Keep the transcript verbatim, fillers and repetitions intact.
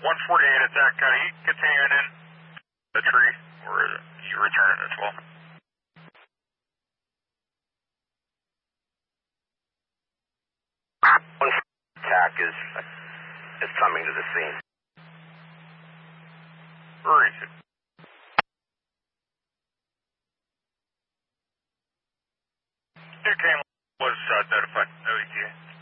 one forty-eight attack, got heat continuing in the tree, or you return it as well. One attack is is coming to the scene. Where is it? Two came was uh, notified, no E T A.